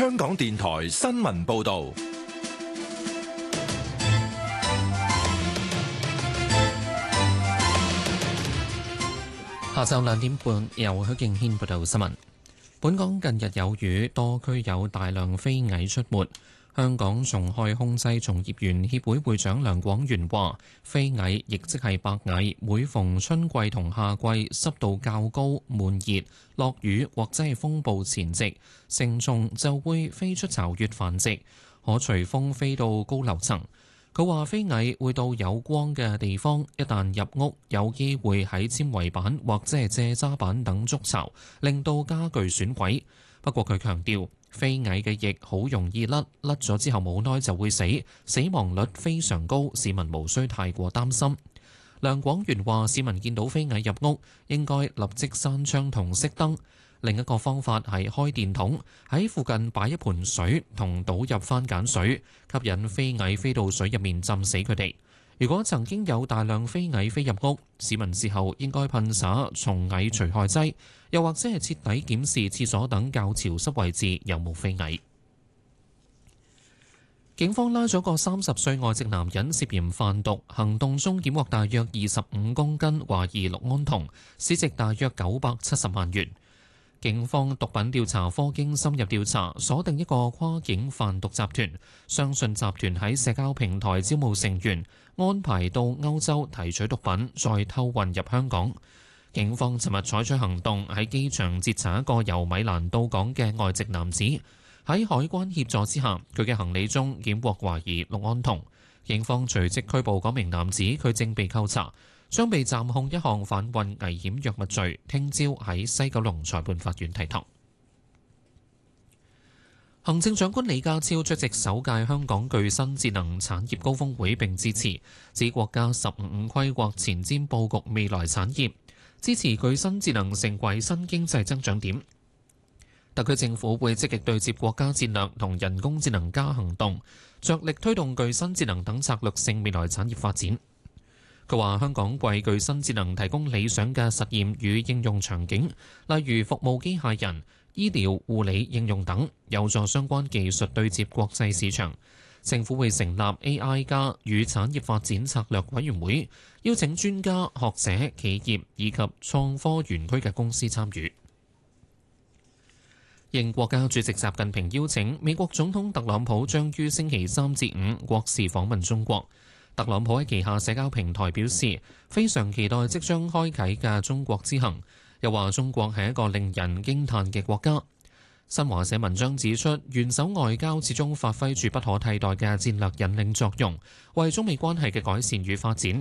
香港電台新聞報道。 下晝2點半，由許敬軒報道新聞。本港近日有雨，多區有大量飛蟻出沒。香港蟲害控制從業員協會會長梁廣源話：飛蟻亦即係白蟻，每逢春季同夏季濕度較高、悶熱、落雨或者係風暴前夕，成蟲就會飛出巢穴繁殖，可隨風飛到高樓層。佢話：飛蟻會到有光嘅地方，一旦入屋，有機會喺纖維板或者係蔗渣板等築巢，令到家具損毀。不過佢強調，飛蟻嘅翼好容易甩咗之後冇耐就會死，死亡率非常高，市民無需太過擔心。梁廣源話：市民見到飛蟻入屋，應該立即閂窗同熄燈。另一個方法係開電筒，喺附近擺一盆水同倒入番梘水，吸引飛蟻飛到水入面浸死佢哋。如果曾經有大量飛蟻飛入屋，市民事後應該噴灑蟲蟻除害劑，又或者係徹底檢視廁所等較潮濕位置有冇飛蟻。警方拉咗個30歲外籍男人涉嫌販毒，行動中檢獲大約25公斤懷疑氯胺酮，市值大約970萬元。警方毒品調查科經深入調查，鎖定一個跨境販毒集團，相信集團喺社交平台招募成員，安排到歐洲提取毒品，再偷運入香港。警方尋日採取行動，喺機場截查一個由米蘭到港嘅外籍男子，喺海關協助之下，佢嘅行李中檢獲懷疑氯胺酮。警方隨即拘捕嗰名男子，佢正被扣查，將被暫控一項販運危險藥物罪，聽朝喺西九龍裁判法院提堂。行政長官李家超出席首屆香港具新智能產業高峰會並致辭，指國家15五規劃前瞻佈局未來產業，支持具新智能成為新經濟增長點。特區政府會積極對接國家戰略同人工智能加行動，着力推動具新智能等策略性未來產業發展。佢話：香港為具新智能提供理想嘅實驗與應用場景，例如服務機械人、醫療護理應用等，有助相關技術對接國際市場。政府會成立 AI 加與產業發展策略委員會，邀請專家、學者、企業以及創科園區嘅公司參與。應國家主席習近平邀請，美國總統特朗普將於星期3至5國事訪問中國。特朗普喺旗下社交平台表示，非常期待即將開啟嘅中國之行，又話中國係一個令人驚嘆嘅國家。新華社文章指出，元首外交始終發揮住不可替代嘅戰略引領作用，為中美關係嘅改善與發展